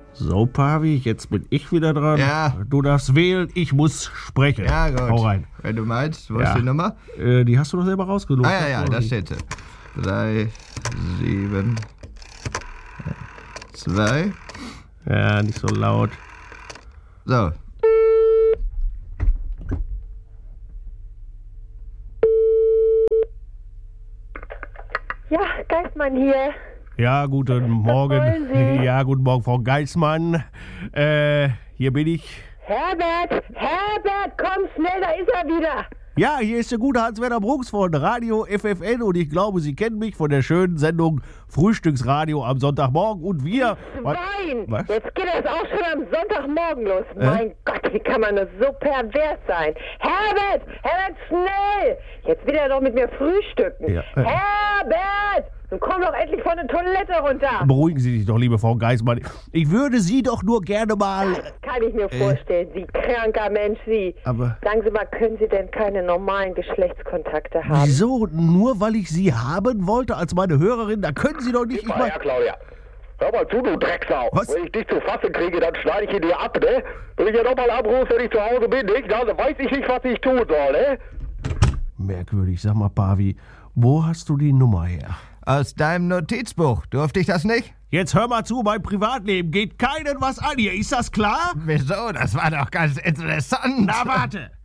So, Pavi, jetzt bin ich wieder dran. Ja. Du darfst wählen, ich muss sprechen. Ja, gut. Hau rein. Wenn du meinst, wo ist die Nummer? Die hast du doch selber rausgesucht. Ja, da steht sie. 3, 7, 2. Ja, nicht so laut. So. Ja, Geistmann hier. Ja, guten Morgen. wollen Sie? Ja, guten Morgen, Frau Geismann. Hier bin ich. Herbert, komm schnell, da ist er wieder. Ja, hier ist der gute Hans-Werner Brooks von Radio FFN und ich glaube, Sie kennen mich von der schönen Sendung Frühstücksradio am Sonntagmorgen und wir... Wein! Was? Jetzt geht das auch schon am Sonntagmorgen los. Mein Gott, wie kann man nur so pervers sein? Herbert, schnell! Jetzt will er doch mit mir frühstücken. Ja. Herbert! Nun komm doch endlich von der Toilette runter. Beruhigen Sie sich doch, liebe Frau Geismann. Ich würde Sie doch nur gerne mal... Das kann ich mir vorstellen, Sie kranker Mensch, Sie. Aber- Sagen Sie mal, können Sie denn keine normalen Geschlechtskontakte haben? Wieso? Nur weil ich Sie haben wollte als meine Hörerin? Da können Sie doch nicht... Mal her, Claudia. Hör mal zu, du Drecksau. Was? Wenn ich dich zu fassen kriege, dann schneide ich ihn dir ab, ne? Wenn ich ja nochmal anrufe, wenn ich zu Hause bin, nicht? Dann weiß ich nicht, was ich tun soll, ne? Merkwürdig, sag mal, Pavi, wo hast du die Nummer her? Aus deinem Notizbuch. Durfte ich das nicht? Jetzt hör mal zu, mein Privatleben geht keinen was an hier, ist das klar? Wieso? Das war doch ganz interessant. Na, warte!